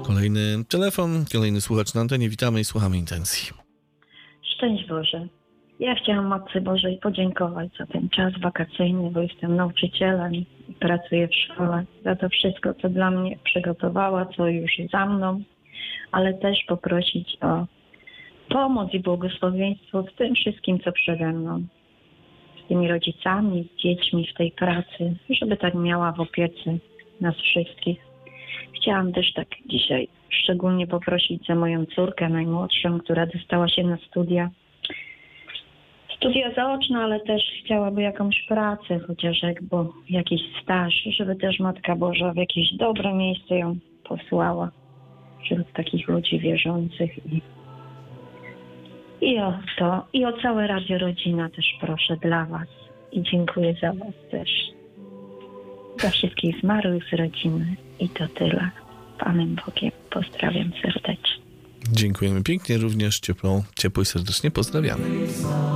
Kolejny telefon, kolejny słuchacz na antenie. Witamy i słuchamy intencji. Szczęść Boże. Ja chciałam Matce Bożej podziękować za ten czas wakacyjny, bo jestem nauczycielem i pracuję w szkole. Za to wszystko, co dla mnie przygotowała, co już za mną, ale też poprosić o pomoc i błogosławieństwo w tym wszystkim, co przede mną. Z tymi rodzicami, z dziećmi w tej pracy, żeby tak miała w opiece nas wszystkich. Chciałam też tak dzisiaj szczególnie poprosić za moją córkę najmłodszą, która dostała się na studia zaoczne, ale też chciałaby jakąś pracę, chociaż jakby jakiś staż, żeby też Matka Boża w jakieś dobre miejsce ją posłała wśród takich ludzi wierzących. I o całe Radio Rodzina też proszę dla Was i dziękuję za Was też. Za wszystkich zmarłych z rodziny i to tyle. Panem Bogiem pozdrawiam serdecznie. Dziękujemy pięknie, również ciepło i serdecznie pozdrawiamy.